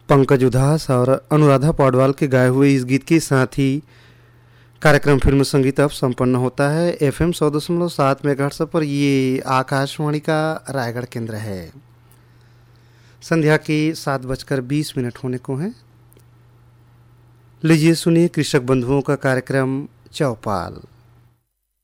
पंकज उधास और अनुराधा पौडवाल के गाए हुए इस गीत के साथ ही कार्यक्रम फिल्म संगीत अब संपन्न होता है। FM 100.7 मेगाहर्ट्ज़ पर ये आकाशवाणी का रायगढ़ केंद्र है। संध्या के 7:20 होने को हैं। लीजिए सुनिए कृषक बंधुओं का कार्यक्रम चौपाल।